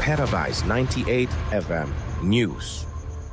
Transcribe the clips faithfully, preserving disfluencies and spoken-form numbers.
Petabytes ninety-eight F M News.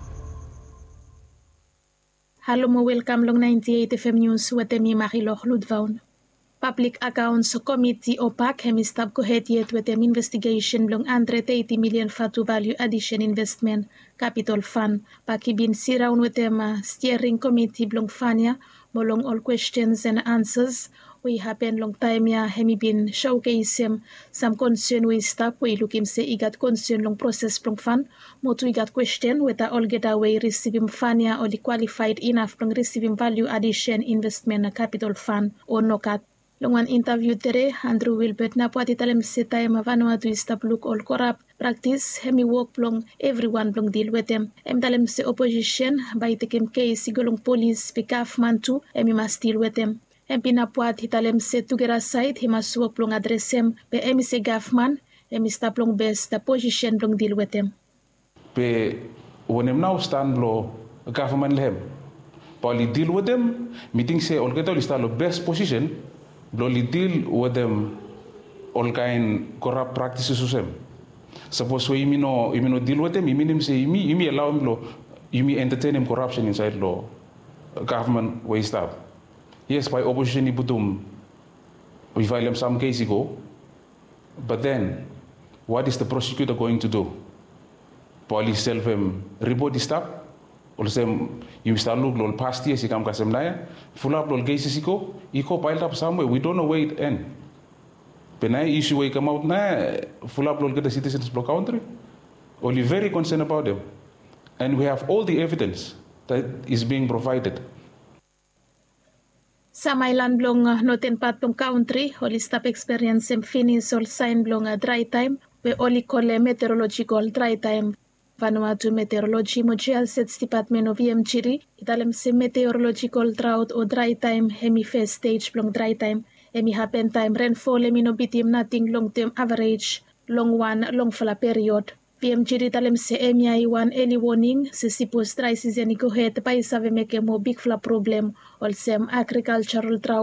Hallo mo welcome long ninety-eight F M News wetemi Marilor Ludvaun. Public Accounts Committee O P A C hemistab kohetiet wetem investigation long one hundred eighty million fatu value addition investment capital fund pakibin siraun wetem steering committee blong fania molong all questions and answers we happen long time ya hemibin showcase him some concern we stop we looking say igat concern long process long fund motu igat question weta all get away receiving fania or qualified enough long receiving value addition investment capital fund or no cat. Long one interview today, Andrew Wilbert na puati talem seta ema Vanuatu stop look all corrupt practice hemi work long everyone long deal with them. Em talem se opposition by taking case sigolong police be government too emi must deal with them. Em pinapuati talem se together side he must work long address him be emi se government emi stop long best the position long deal with them. Be when em now stand lo government lehem, poli deal with them meeting say all get all stand lo best position. Bloli deal with them all kind corrupt practices of them. Suppose we imino imino deal with them, iminim say imi imi allow him lo imi entertain him corruption inside law government way stuff. Yes, by opposition ibutum we file them some case ago. But then what is the prosecutor going to do? Police self him report the stuff. Also, you start look lol past years, you come kasem naya, full up lol cases iko, iko piled up somewhere. We don't know where it end. Penai issue where come out na full up lol get the citizens block country. Only very concerned about them, and we have all the evidence that is being provided. Sa mailan blong noten patong country, oli stop experience sem finish all sign blong dry time, we only call a meteorological dry time. Vanuatu Meteorology Montreal Sets Department of E M G R I italem se meteorological drought or dry time hemi first stage long dry time hemi happen time rainfall hemi no bitim nothing long term average long one long fala period. V M G R I italem se emi ai one early warning se sipos dry season go head pa isave make mo big fla problem all sem agricultural drought